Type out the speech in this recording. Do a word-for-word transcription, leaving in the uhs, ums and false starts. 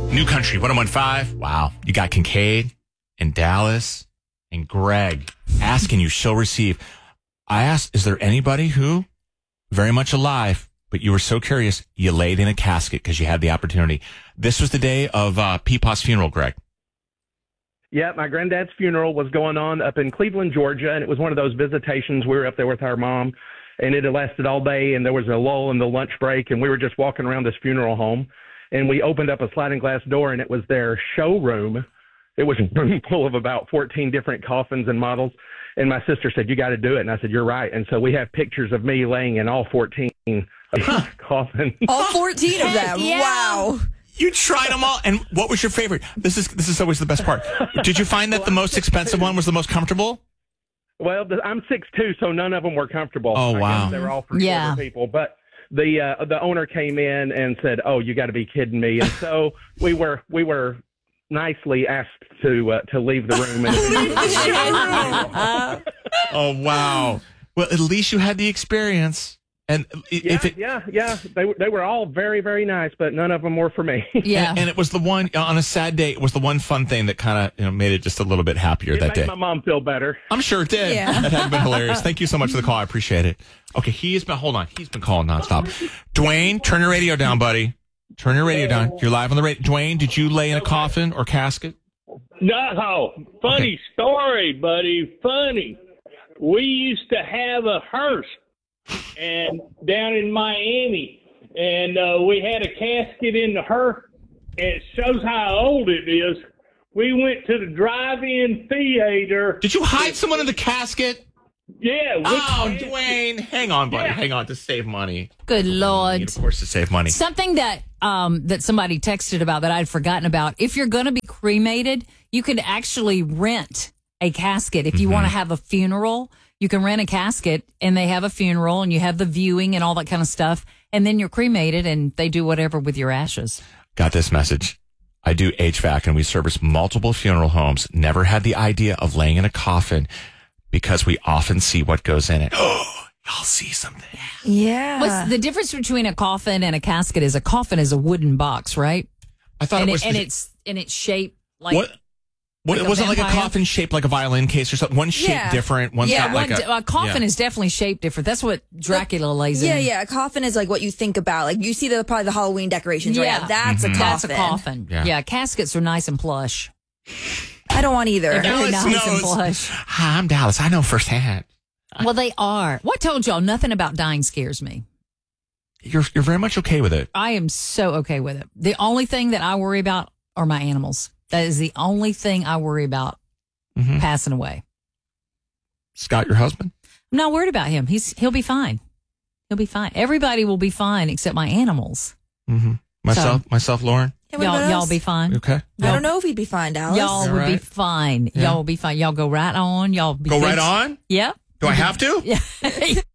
New Country, one oh one point five. Wow. You got Kincaid and Dallas and Greg asking you shall receive. I asked, is there anybody who, very much alive, but you were so curious, you laid in a casket because you had the opportunity. This was the day of uh, Peepaw's funeral, Greg. Yeah, my granddad's funeral was going on up in Cleveland, Georgia, and it was one of those visitations. We were up there with our mom, and it had lasted all day, and there was a lull in the lunch break, and we were just walking around this funeral home, and we opened up a sliding glass door, and it was their showroom. It was a room full of about fourteen different coffins and models, and my sister said, you got to do it, and I said, you're right, and so we have pictures of me laying in all fourteen huh. coffins. All fourteen of them? Yeah. Wow. You tried them all. And what was your favorite? This is this is always the best part. Did you find that the most expensive one was the most comfortable? Well, I'm six two, so none of them were comfortable. Oh, wow. I guess they were all for Yeah. shorter people. But the uh, the owner came in and said, oh, you got to be kidding me. And so we were we were nicely asked to uh, to leave the room. And Oh, wow. Well, at least you had the experience. And yeah, if it, yeah, yeah. They, were- they were all very, very nice, but none of them were for me. Yeah. and, and it was the one, on a sad day, it was the one fun thing that kind of you know, made it just a little bit happier It that made day. my mom feel better. I'm sure it did. Yeah. That had been hilarious. Thank you so much for the call. I appreciate it. Okay, he has been, hold on. He's been calling nonstop. Dwayne, turn your radio down, buddy. Turn your radio down. You're live on the radio. Dwayne, did you lay in a coffin or casket? No, funny Okay. story, buddy. Funny. We used to have a hearse and down in Miami, and uh, we had a casket in the hearse. It shows how old it is. We went to the drive-in theater. Did you hide someone in the casket? Yeah. we- Oh, Dwayne. Hang on, buddy. Yeah. Hang on to save money. Good Lord. Of course, to save money. Something that um, that somebody texted about that I'd forgotten about. If you're going to be cremated, you can actually rent a casket. If you Mm-hmm. want to have a funeral, you can rent a casket and they have a funeral and you have the viewing and all that kind of stuff. And then you're cremated and they do whatever with your ashes. Got this message. I do H V A C and we service multiple funeral homes. Never had the idea of laying in a coffin because we often see what goes in it. Oh, y'all see something. Yeah. What's the difference between a coffin and a casket is a coffin is a wooden box, right? I thought And, it it, was. and the- it's and it's shaped like what? What, like it a wasn't like a vampire? coffin shaped like a violin case or something. One shape Yeah. different. One's yeah, got one, like a, a coffin yeah. is definitely shaped different. That's what Dracula lays Yeah, in. yeah. A coffin is like what you think about. Like you see the probably the Halloween decorations right Yeah. now. That's Mm-hmm. a coffin. That's a coffin. Yeah. Yeah. caskets are nice and plush. I don't want either. They're very Dallas nice and knows. plush. Hi, I'm Dallas. I know firsthand. Well, they are. Well, I told y'all nothing about dying scares me. You're you're very much okay with it. I am so okay with it. The only thing that I worry about are my animals. That is the only thing I worry about Mm-hmm. passing away. Scott, your husband? I'm not worried about him. He's he'll be fine. He'll be fine. Everybody will be fine except my animals. Mm-hmm. Myself, myself, Lauren. Yeah, what Y'all, about y'all us? be fine. You okay? I don't know if he'd be fine, Dallas. Y'all All would be right. fine. Yeah. Y'all will be fine. Y'all go right on. Y'all be Go good. right on. Yep. Do I have to? Yeah.